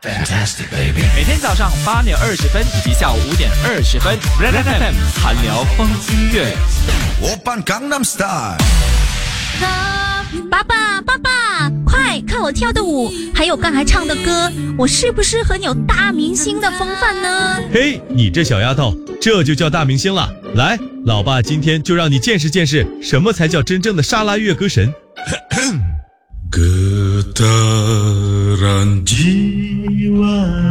Fantastic baby， 每天早上8点20分以及下午5点20分 ，Red FM 韩聊风音乐。 오빤 강남스타일。 爸爸，爸爸，快看我跳的舞，还有刚才唱的歌，我是不是很有大明星的风范呢？ 嘿，你这小丫头，这就叫大明星了。来，老爸今天就让你见识见识，什么才叫真正的沙拉越歌神。 Getaran jiwa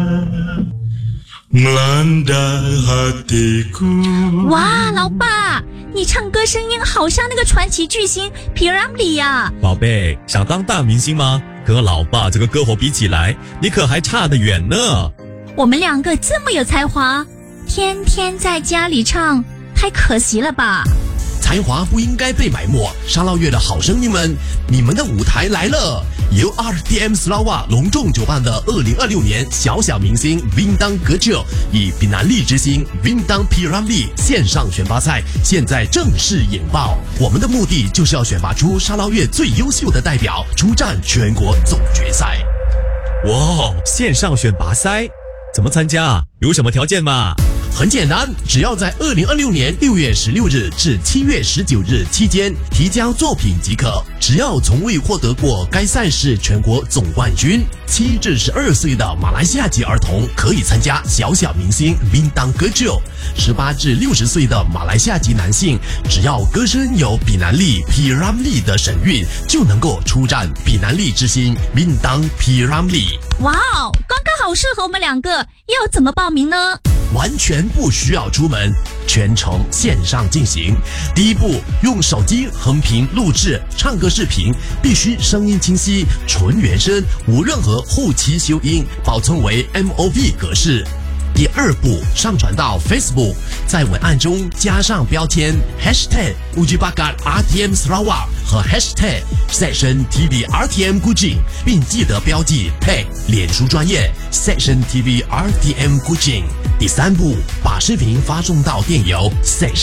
melanda hatiku。 哇，老爸，你唱歌声音好像那个传奇巨星皮ramli里呀！ 宝贝，想当大明星吗？和老爸这个歌喉比起来，你可还差得远呢。 我们两个这么有才华，天天在家里唱，太可惜了吧？ 才华不应该被埋没，沙捞越的好声音们，你们的舞台来了！由 RTM Sarawak 隆重主办的2026年小小明星 Bintang Kecil 以比南利之星 Bintang P Ramlee 线上选拔赛现在正式引爆。我们的目的就是要选拔出沙捞越最优秀的代表，出战全国总决赛。 哇，线上选拔赛怎么参加？有什么条件吗？ 很简单，只要在2026年6月16日至7月19日期间提交作品即可。只要从未获得过该赛事全国总冠军，7至12岁的马来西亚籍儿童可以参加小小明星 Bintang Kecil。18至60岁的马来西亚籍男性，只要歌声有比南利 P Ramlee 的神韵，就能够出战比南利之星 Bintang P Ramlee。 哇哦，刚刚好适合我们两个，要怎么报名呢？ 完全不需要出门，全程线上进行。第一步，用手机横屏录制唱歌视频，必须声音清晰，纯原声，无任何后期修音，保存为 MOV 格式。第二步，上传到 Facebook， 在文案中加上标签 #UjiBakat_RTM Sarawak 和 #SectionTV_RTM Kuching， 并记得标记 tag 脸书专业 SectionTV_RTM Kuching。第三步，把视频发送到电邮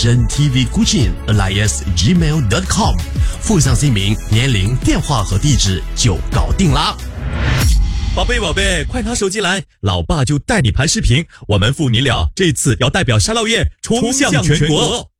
sectiontvkuching@gmail.com， 附上姓名、年龄、电话和地址就搞定啦。 宝贝，快拿手机来，老爸就带你拍视频，我们父女俩这次要代表沙捞越冲向全国。